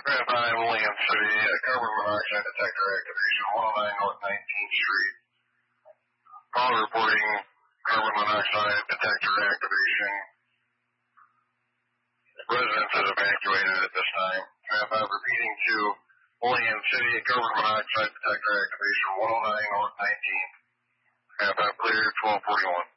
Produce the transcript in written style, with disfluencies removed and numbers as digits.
5 William City, carbon monoxide detector activation, 109 North 19th Street. Call reporting carbon monoxide detector activation. Residents have evacuated at this time. 5 repeating to William City, carbon monoxide detector activation, 109 North 19th. 5 cleared, 1241.